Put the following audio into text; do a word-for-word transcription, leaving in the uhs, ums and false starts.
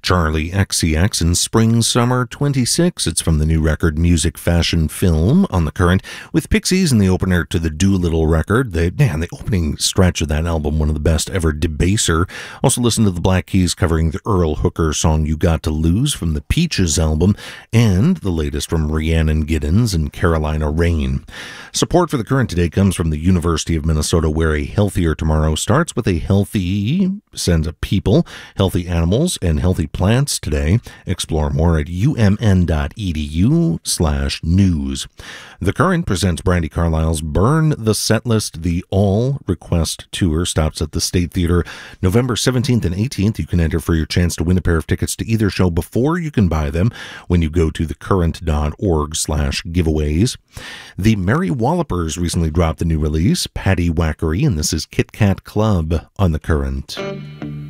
Charlie X C X in Spring Summer twenty-six. It's from the new record Music Fashion Film on The Current, with Pixies in the opener to the Doolittle record. They, man, the opening stretch of that album, one of the best ever. Debaser. Also listen to the Black Keys covering the Earl Hooker song You Got to Lose from the Peaches album, and the latest from Rhiannon Giddens and Carolina Rain. Support for The Current today comes from the University of Minnesota, where a healthier tomorrow starts with a healthy sense of people, healthy animals, and healthy plants today. Explore more at umn.edu slash news. The Current presents Brandi Carlile's Burn the Setlist. The All Request Tour stops at the State Theater November seventeenth and eighteenth. You can enter for your chance to win a pair of tickets to either show before you can buy them when you go to thecurrent.org slash giveaways. The Merry Wallopers recently dropped the new release, Patty Wackery, and this is Kit Kat Club on The Current.